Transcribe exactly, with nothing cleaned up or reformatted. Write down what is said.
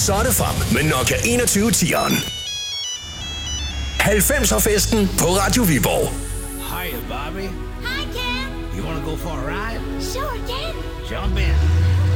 Så er det frem med Nokia enogtyve ti'eren. halvfemser-festen på Radio Viborg. Hiya, Bobby. Hi, Ken. You wanna go for a ride? Sure, Ken. Jump in.